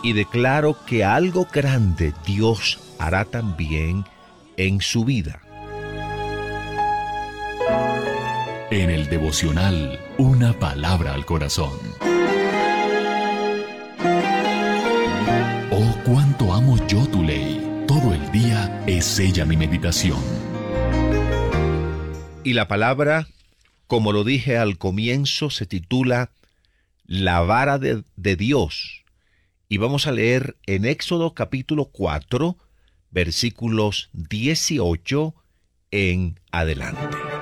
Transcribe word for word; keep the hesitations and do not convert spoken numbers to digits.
y declaro que algo grande Dios hará también en su vida. En el devocional, una palabra al corazón. Oh, cuánto amo yo tu ley. Todo el día es ella mi meditación. Y la palabra, como lo dije al comienzo, se titula La vara de, de Dios. Y vamos a leer en Éxodo capítulo cuatro, versículos dieciocho en adelante.